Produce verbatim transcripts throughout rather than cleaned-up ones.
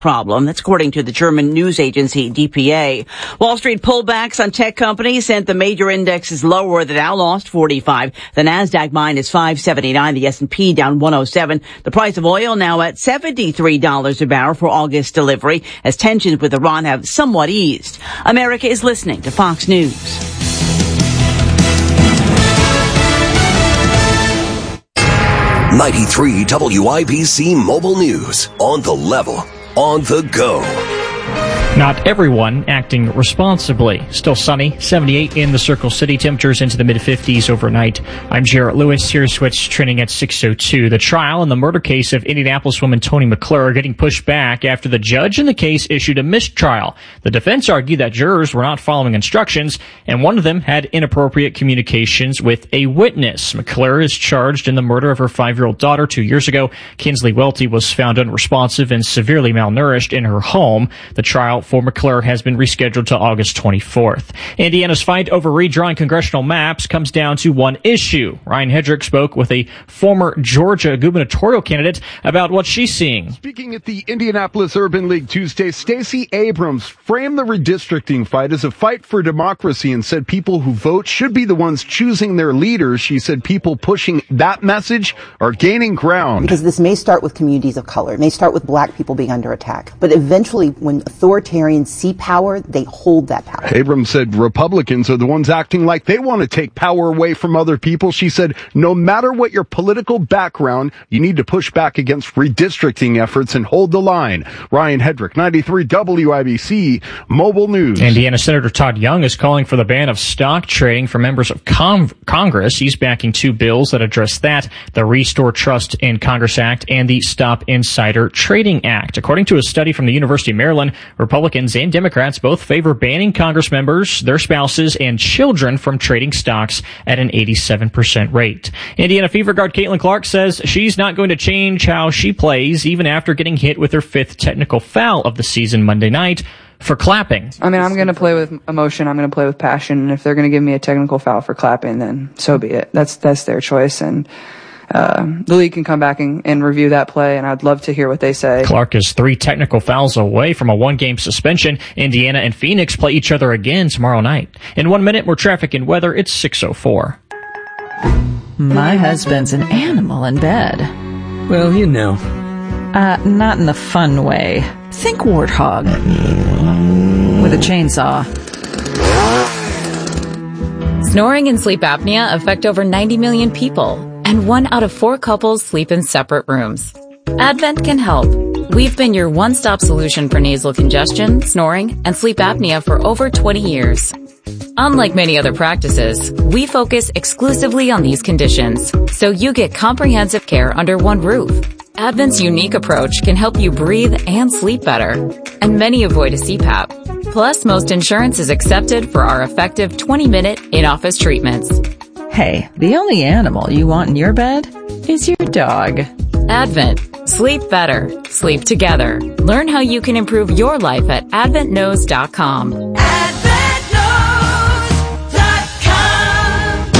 problem. That's according to the German news agency D P A. Wall Street pullbacks on tech companies sent the major indexes lower. The Dow lost forty-five. The Nasdaq minus five seventy-nine. The S and P down one oh seven. The price of oil now at seventy-three dollars a barrel for August delivery as tensions with Iran have somewhat eased. America is listening to Fox News. ninety-three W I B C Mobile News. On the level. On the go. Not everyone acting responsibly. Still sunny, seventy-eight in the Circle City. Temperatures into the mid-fifties overnight. I'm Jarrett Lewis. Here's what's trending at six oh two. The trial in the murder case of Indianapolis woman Toni McClure getting pushed back after the judge in the case issued a mistrial. The defense argued that jurors were not following instructions, and one of them had inappropriate communications with a witness. McClure is charged in the murder of her five-year-old daughter two years ago. Kinsley Welty was found unresponsive and severely malnourished in her home. The trial for McClure has been rescheduled to August twenty-fourth. Indiana's fight over redrawing congressional maps comes down to one issue. Ryan Hedrick spoke with a former Georgia gubernatorial candidate about what she's seeing. Speaking at the Indianapolis Urban League Tuesday, Stacey Abrams framed the redistricting fight as a fight for democracy and said people who vote should be the ones choosing their leaders. She said people pushing that message are gaining ground. Because this may start with communities of color. It may start with black people being under attack. But eventually, when authoritarians see power, they hold that power. Abrams said Republicans are the ones acting like they want to take power away from other people. She said, no matter what your political background, you need to push back against redistricting efforts and hold the line. Ryan Hedrick, ninety-three W I B C Mobile News. Indiana Senator Todd Young is calling for the ban of stock trading for members of con- Congress. He's backing two bills that address that, the Restore Trust in Congress Act and the Stop Insider Trading Act. According to a study from the University of Maryland, Republicans and Democrats both favor banning Congress members, their spouses, and children from trading stocks at an eighty-seven percent rate. Indiana Fever guard Caitlin Clark says she's not going to change how she plays even after getting hit with her fifth technical foul of the season Monday night for clapping. I mean, I'm going to play with emotion. I'm going to play with passion. And if they're going to give me a technical foul for clapping, then so be it. That's that's their choice. And Uh, the league can come back and, and review that play, and I'd love to hear what they say. Clark is three technical fouls away from a one-game suspension. Indiana and Phoenix play each other again tomorrow night. In one minute, more traffic and weather. It's six oh four. My husband's an animal in bed. Well, you know. Uh, not in the fun way. Think warthog. With a chainsaw. Snoring and sleep apnea affect over ninety million people. And one out of four couples sleep in separate rooms. Advent can help. We've been your one-stop solution for nasal congestion, snoring, and sleep apnea for over twenty years. Unlike many other practices, we focus exclusively on these conditions, so you get comprehensive care under one roof. Advent's unique approach can help you breathe and sleep better, and many avoid a C PAP. Plus, most insurance is accepted for our effective twenty-minute in-office treatments. Hey, the only animal you want in your bed is your dog. Advent. Sleep better. Sleep together. Learn how you can improve your life at advent knows dot com. advent knows dot com.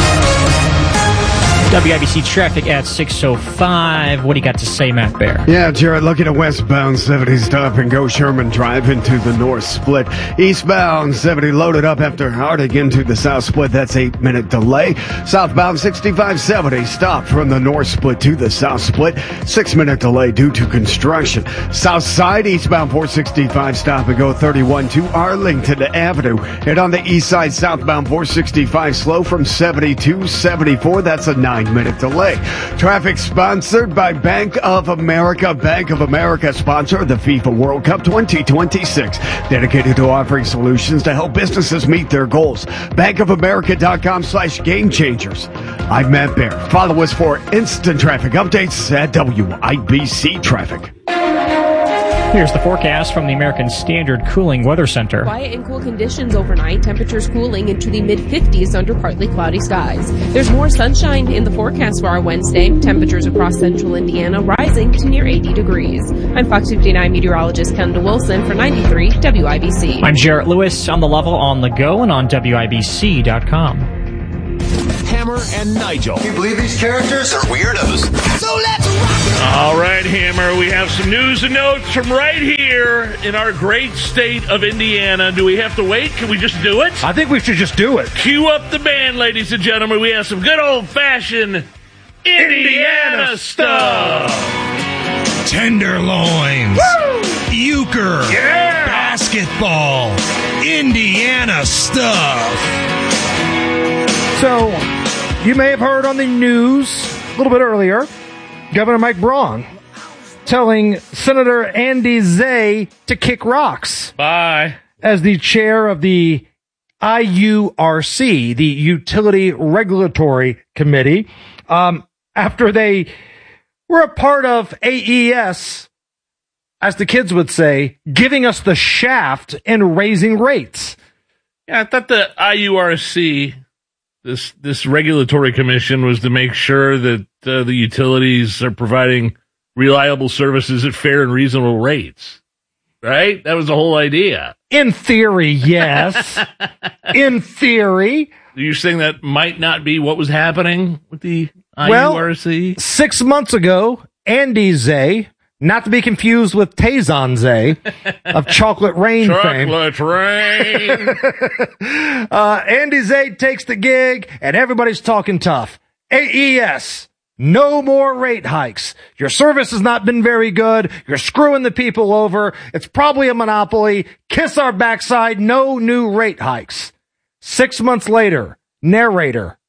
W I B C traffic at six oh five. What do you got to say, Matt Bear? Yeah, Jared, looking at westbound seventy stop and go Sherman Drive into the north split. Eastbound seventy loaded up after Harding into the south split. That's eight minute delay. Southbound sixty-five seventy stopped from the north split to the south split. Six minute delay due to construction. South side eastbound four sixty-five stop and go thirty-one to Arlington Avenue. And on the east side southbound four sixty-five slow from seventy to seventy-four. That's a nine minute delay. Traffic sponsored by Bank of America. Bank of America sponsor of the FIFA World Cup twenty twenty-six. Dedicated to offering solutions to help businesses meet their goals. bankofamerica.com slash game changers. I'm Matt Bear. Follow us for instant traffic updates at W I B C Traffic. Here's the forecast from the American Standard Cooling Weather Center. Quiet and cool conditions overnight. Temperatures cooling into the mid-fifties under partly cloudy skies. There's more sunshine in the forecast for our Wednesday. Temperatures across central Indiana rising to near eighty degrees. I'm Fox fifty-nine meteorologist Kendall Wilson for ninety-three W I B C. I'm Jarrett Lewis on the level, on the go, and on W I B C dot com. Hammer and Nigel. Can you believe these characters are weirdos? So let's rock. All right, Hammer, we have some news and notes from right here in our great state of Indiana. Do we have to wait? Can we just do it? I think we should just do it. Cue up the band, ladies and gentlemen. We have some good old-fashioned Indiana, Indiana stuff. Tenderloins. Woo! Euchre. Yeah! Basketball. Indiana stuff. So, you may have heard on the news a little bit earlier, Governor Mike Braun telling Senator Andy Zay to kick rocks. Bye. As the chair of the I U R C, the Utility Regulatory Committee, um, after they were a part of A E S, as the kids would say, giving us the shaft and raising rates. Yeah, I thought the I U R C, this this regulatory commission, was to make sure that uh, the utilities are providing reliable services at fair and reasonable rates. Right? That was the whole idea. In theory, yes. In theory. You're saying that might not be what was happening with the I U R C? Well, six months ago, Andy Zay, not to be confused with Tazon Zay of Chocolate Rain fame. Chocolate Rain. uh, Andy Zay takes the gig, and everybody's talking tough. A E S, no more rate hikes. Your service has not been very good. You're screwing the people over. It's probably a monopoly. Kiss our backside. No new rate hikes. Six months later, narrator,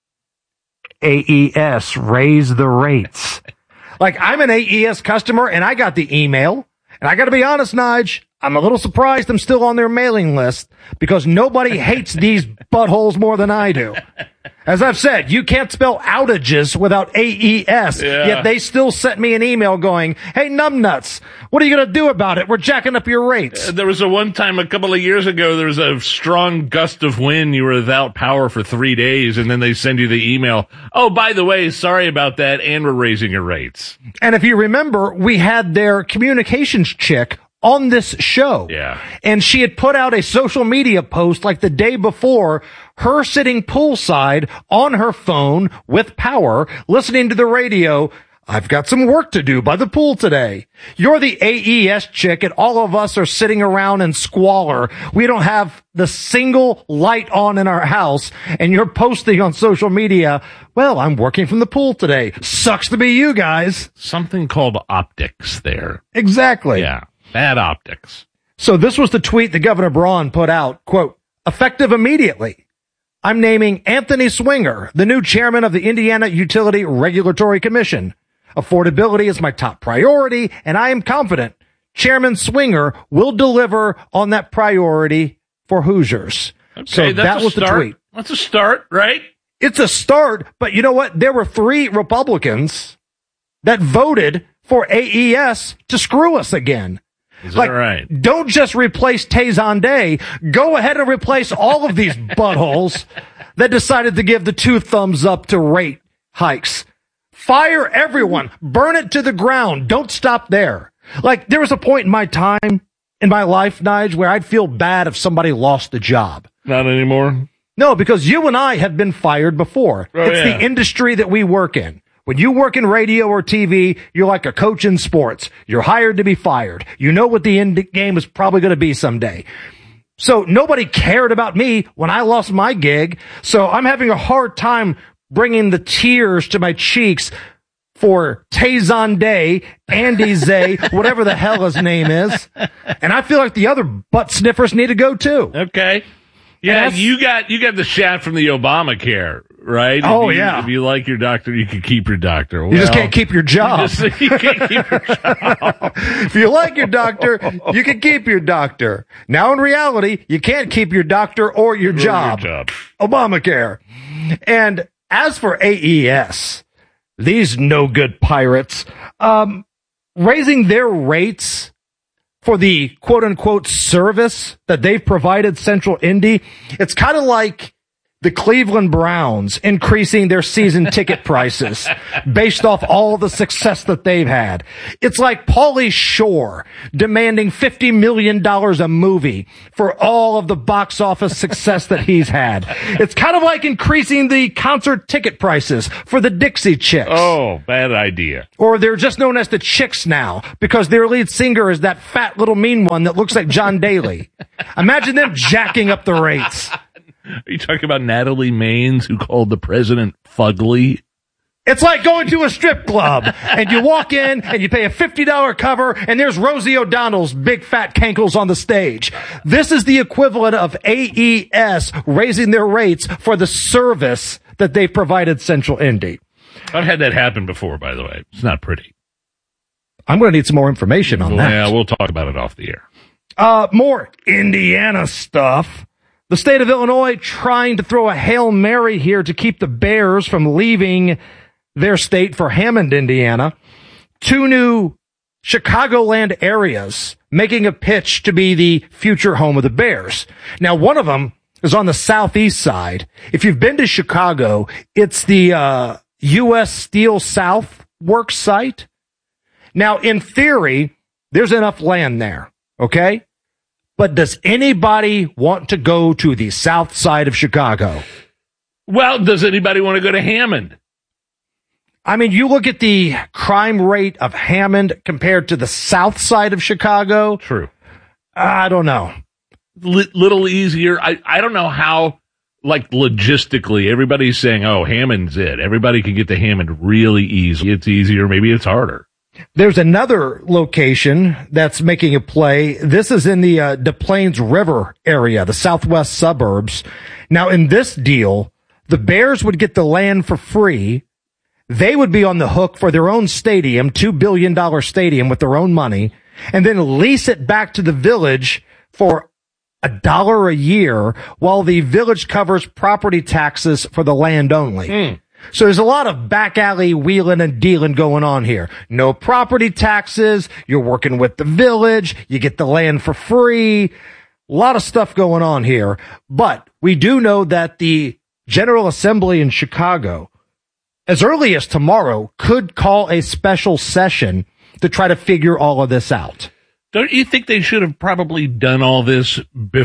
A E S raised the rates. Like, I'm an A E S customer, and I got the email. And I got to be honest, Nige, I'm a little surprised I'm still on their mailing list because nobody hates these buttholes more than I do. As I've said, you can't spell outages without A E S, yeah. Yet they still sent me an email going, hey, numbnuts, what are you going to do about it? We're jacking up your rates. Uh, there was a one time a couple of years ago, there was a strong gust of wind. You were without power for three days, and then they send you the email. Oh, by the way, sorry about that, and we're raising your rates. And if you remember, we had their communications chick on this show. Yeah. And she had put out a social media post like the day before, her sitting poolside on her phone with power, listening to the radio. I've got some work to do by the pool today. You're the A E S chick, and all of us are sitting around in squalor. We don't have the single light on in our house, and you're posting on social media, well, I'm working from the pool today. Sucks to be you guys. Something called optics there. Exactly. Yeah. Bad optics. So this was the tweet that Governor Braun put out, quote, effective immediately. I'm naming Anthony Swinger, the new chairman of the Indiana Utility Regulatory Commission. Affordability is my top priority, and I am confident Chairman Swinger will deliver on that priority for Hoosiers. Okay, so that was the tweet. That's a start, right? It's a start, but you know what? There were three Republicans that voted for A E S to screw us again. Is like, that right? Don't just replace Tazon Day. Go ahead and replace all of these buttholes that decided to give the two thumbs up to rate hikes. Fire everyone. Burn it to the ground. Don't stop there. Like, there was a point in my time, in my life, Nige, where I'd feel bad if somebody lost a job. Not anymore? No, because you and I have been fired before. Oh, it's yeah. the industry that we work in. When you work in radio or T V, you're like a coach in sports. You're hired to be fired. You know what the end game is probably going to be someday. So nobody cared about me when I lost my gig. So I'm having a hard time bringing the tears to my cheeks for Tazon Day, Andy Zay, whatever the hell his name is. And I feel like the other butt sniffers need to go too. Okay. Yeah, you got you got the shaft from the Obamacare, right? Oh, if you, yeah. If you like your doctor, you can keep your doctor. You just Well, can't keep your job. You, just, you can't keep your job. If you like your doctor, you can keep your doctor. Now, in reality, you can't keep your doctor or your Or job. your job. Obamacare. And as for A E S, these no-good pirates, um, raising their rates for the quote-unquote service that they've provided Central Indy, it's kind of like the Cleveland Browns increasing their season ticket prices based off all the success that they've had. It's like Pauly Shore demanding fifty million dollars a movie for all of the box office success that he's had. It's kind of like increasing the concert ticket prices for the Dixie Chicks. Oh, bad idea. Or they're just known as the Chicks now because their lead singer is that fat little mean one that looks like John Daly. Imagine them jacking up the rates. Are you talking about Natalie Maines, who called the president fugly? It's like going to a strip club, and you walk in, and you pay a fifty dollars cover, and there's Rosie O'Donnell's big fat cankles on the stage. This is the equivalent of A E S raising their rates for the service that they've provided Central Indy. I've had that happen before, by the way. It's not pretty. I'm going to need some more information on well, that. Yeah, we'll talk about it off the air. Uh, more Indiana stuff. The state of Illinois trying to throw a Hail Mary here to keep the Bears from leaving their state for Hammond, Indiana. Two new Chicagoland areas making a pitch to be the future home of the Bears. Now, one of them is on the southeast side. If you've been to Chicago, it's the uh, U S Steel South work site. Now, in theory, there's enough land there, okay? But does anybody want to go to the south side of Chicago? Well, does anybody want to go to Hammond? I mean, you look at the crime rate of Hammond compared to the south side of Chicago. True. I don't know. L- little easier. I, I don't know how, like, logistically, everybody's saying, oh, Hammond's it. Everybody can get to Hammond really easy. It's easier. Maybe it's harder. There's another location that's making a play. This is in the uh, Des Plaines River area, the southwest suburbs. Now, in this deal, the Bears would get the land for free. They would be on the hook for their own stadium, two billion dollars stadium with their own money, and then lease it back to the village for a dollar a year while the village covers property taxes for the land only. Mm. So there's a lot of back alley wheeling and dealing going on here. No property taxes. You're working with the village. You get the land for free. A lot of stuff going on here. But we do know that the General Assembly in Chicago, as early as tomorrow, could call a special session to try to figure all of this out. Don't you think they should have probably done all this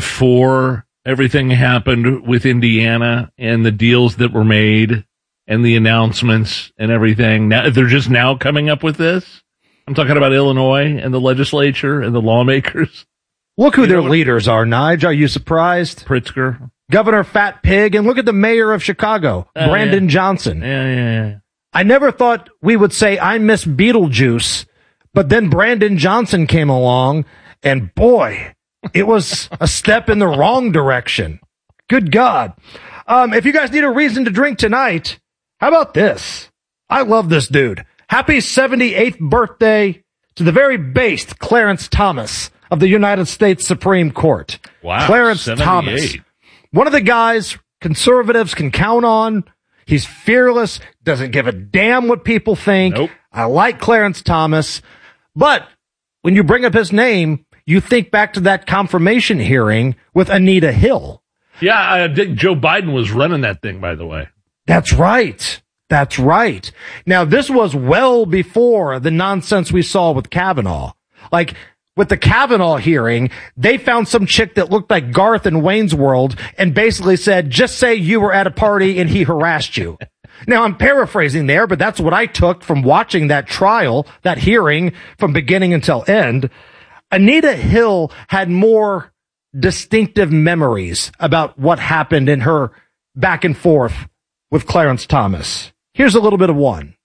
before everything happened with Indiana and the deals that were made? And the announcements and everything. Now they're just now coming up with this. I'm talking about Illinois and the legislature and the lawmakers. Look who you their leaders are, Nige. Are you surprised? Pritzker, Governor Fat Pig, and look at the mayor of Chicago, uh, Brandon yeah. Johnson. Yeah, yeah, yeah. I never thought we would say I miss Beetlejuice, but then Brandon Johnson came along, and boy, it was a step in the wrong direction. Good God. Um, if you guys need a reason to drink tonight, how about this? I love this dude. Happy seventy-eighth birthday to the very based Clarence Thomas of the United States Supreme Court. Wow. Clarence Thomas. One of the guys conservatives can count on. He's fearless, doesn't give a damn what people think. Nope. I like Clarence Thomas. But when you bring up his name, you think back to that confirmation hearing with Anita Hill. Yeah, I think Joe Biden was running that thing, by the way. That's right. That's right. Now, this was well before the nonsense we saw with Kavanaugh. Like, with the Kavanaugh hearing, they found some chick that looked like Garth in Wayne's World and basically said, just say you were at a party and he harassed you. Now, I'm paraphrasing there, but that's what I took from watching that trial, that hearing, from beginning until end. Anita Hill had more distinctive memories about what happened in her back and forth with Clarence Thomas. Here's a little bit of one.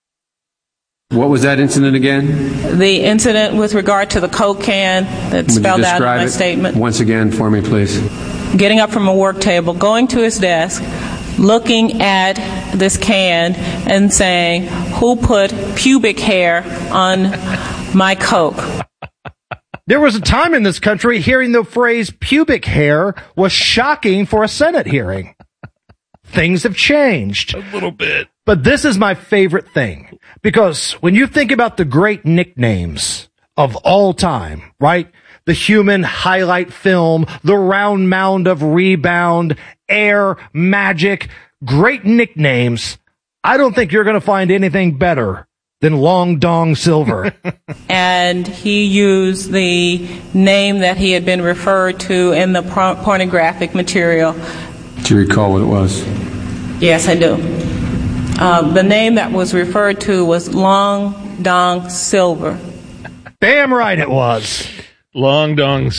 What was that incident again? The incident with regard to the Coke can that's spelled out in my statement. Once again for me, please. Getting up from a work table, going to his desk, looking at this can and saying, who put pubic hair on my Coke? There was a time in this country hearing the phrase pubic hair was shocking for a Senate hearing. Things have changed. A little bit. But this is my favorite thing, because when you think about the great nicknames of all time, right? The human highlight film, the round mound of rebound, Air, Magic, great nicknames. I don't think you're going to find anything better than Long Dong Silver. And he used the name that he had been referred to in the por- pornographic material. Do you recall what it was? Yes, I do. Uh, the name that was referred to was Long Dong Silver. Damn right it was. Long Dong